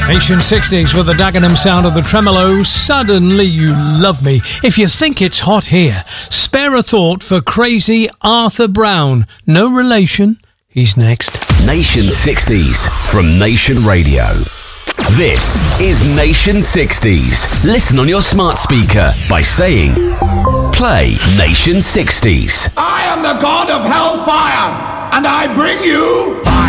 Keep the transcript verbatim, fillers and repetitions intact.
Nation sixties with the Dagenham sound of the tremolo. Suddenly You Love Me. If you think it's hot here, spare a thought for crazy Arthur Brown. No relation. He's next. Nation sixties from Nation Radio. This is Nation sixties. Listen on your smart speaker by saying, play Nation sixties. I am the god of hellfire, and I bring you...